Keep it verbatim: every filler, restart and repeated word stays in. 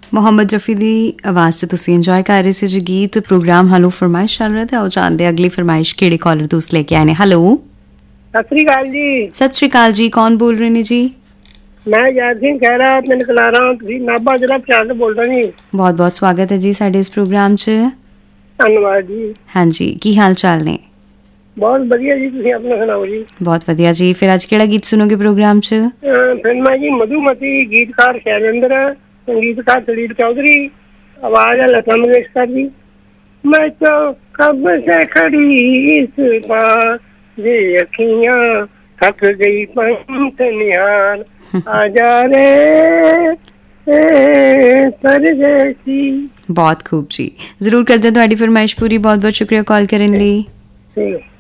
ਮੁਹੰਮਦ ਰਫੀ ਦੀ ਆਵਾਜ਼ 'ਚ ਤੁਸੀਂ ਇੰਜੋਏ ਕਰ ਰਹੇ ਸੀ ਜੀ ਗੀਤ। ਪ੍ਰੋਗਰਾਮ ਹਲੋ ਫਰਮਾਇਸ਼ ਚੱਲ ਰਿਹਾ ਤੇ ਆਓ ਜਾਣਦੇ ਅਗਲੀ ਫਰਮਾਇਸ਼ ਕਿਹੜੇ ਕਾਲਰ ਦੋਸਤ ਲੈ ਕੇ ਆਏ ਨੇ। ਹੈਲੋ, ਸਤਿ ਸ੍ਰੀ ਅਕਾਲ ਜੀ। ਸਤਿ ਸ੍ਰੀ ਅਕਾਲ ਜੀ, ਕੌਣ ਬੋਲ ਰਹੇ ਨੇ ਜੀ? ਮੈਂ ਯਾਦ ਸਿੰਘ ਖਹਿਰਾ ਪਿੰਡ ਕਲਾਰਾ, ਤੁਸੀਂ ਨਾਭਾ ਜ਼ਿਲ੍ਹਾ ਪਟਿਆਲਾ ਤੋਂ ਬੋਲ ਰਹੇ ਜੀ। ਬਹੁਤ ਬਹੁਤ ਸਵਾਗਤ ਹੈ ਜੀ ਸਾਡੇ ਇਸ ਪ੍ਰੋਗਰਾਮ 'ਚ। ਧੰਨਵਾਦ ਜੀ। ਹਾਂਜੀ, ਕੀ ਹਾਲ ਚਾਲ ਨੇ? ਬਹੁਤ ਵਧੀਆ ਜੀ, ਤੁਸੀਂ ਆਪਣਾ ਸੁਣਾਓ ਜੀ? ਬਹੁਤ ਵਧੀਆ ਜੀ। ਫਿਰ ਅੱਜ ਕਿਹੜਾ ਗੀਤ ਸੁਣੋਗੇ ਪ੍ਰੋਗਰਾਮ 'ਚ? ਫਿਲਮਾਂ ਜੀ ਮਧੂਮਤੀ, ਗੀਤਕਾਰ ਸ਼ੈਲੇਂਦਰ, ਸੰਗੀਤਕਾਰ ਦਲੀਪ ਚੌਧਰੀ, ਆਵਾਜ਼ ਹੈ ਲਤਾ ਮੰਗੇਸ਼ਕਰ ਜੀ। ਮੈਂ तो कब से खड़ी इस बार ये अखियां थक गई पंख निहार आजा रे परदेसी। बहुत खूब जी, जरूर करते हैं ਤੁਹਾਡੀ ਫਰਮਾਇਸ਼ ਪੂਰੀ। ਬਹੁਤ ਬਹੁਤ ਸ਼ੁਕਰੀਆ ਕਾਲ ਕਰਨ ਲਈ।